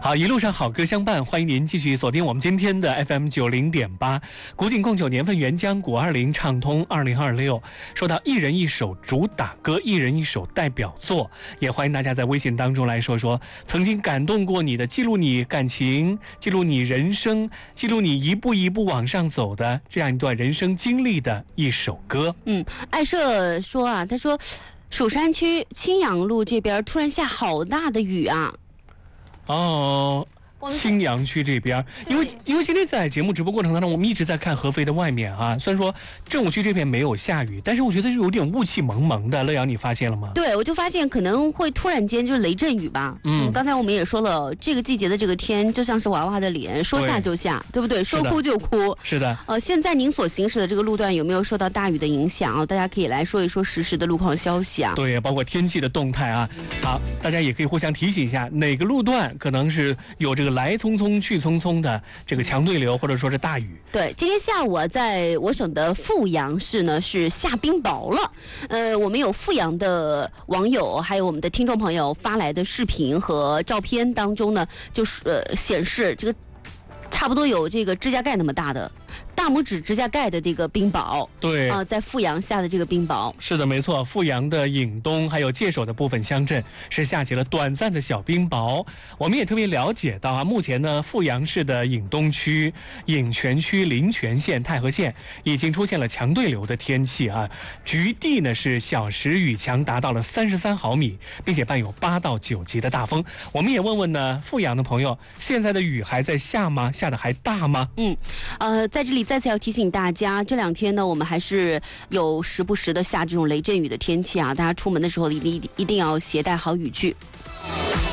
好，一路上好歌相伴，欢迎您继续锁定我们今天的 FM90.8，古井贡酒年份原浆520畅通2026。说到一人一首主打歌，一人一首代表作，也欢迎大家在微信当中来说说曾经感动过你的，记录你感情，记录你人生，记录你一步一步往上走的这样一段人生经历的一首歌。 爱社说啊，他说蜀山区青阳路这边突然下好大的雨啊。青阳区这边，因为今天在节目直播过程当中，我们一直在看合肥的外面啊。虽然说正午区这边没有下雨，但是我觉得有点雾气蒙蒙的。乐阳，你发现了吗？ 对，我就发现可能会突然间就是雷阵雨吧。刚才我们也说了，这个季节的这个天就像是娃娃的脸，说下就下，对不对？说哭就哭。 是的。 现在您所行驶的这个路段有没有受到大雨的影响啊？大家可以来说一说实时的路况消息啊。 对，包括天气的动态啊。好，大家也可以互相提醒一下，哪个路段可能是有这个来匆匆去匆匆的这个强对流，或者说是大雨。 对，今天下午啊，在我省的阜阳市呢是下冰雹了。我们有阜阳的网友还有我们的听众朋友发来的视频和照片当中呢，就是显示这个差不多有这个指甲盖那么大的大拇指指甲盖的这个冰雹。 对在阜阳下的这个冰雹。 是的，没错，阜阳的颍东还有界首的部分乡镇是下起了短暂的小冰雹。我们也特别了解到啊，目前呢，阜阳市的颍东区、颍泉区、临泉县、太和县已经出现了强对流的天气啊，局地呢是小时雨强达到了33毫米，并且伴有8到9级的大风。我们也问问呢，阜阳的朋友，现在的雨还在下吗？下的还大吗？ 在这里再次要提醒大家，这2天呢，我们还是有时不时的下这种雷阵雨的天气啊，大家出门的时候一定要携带好雨具。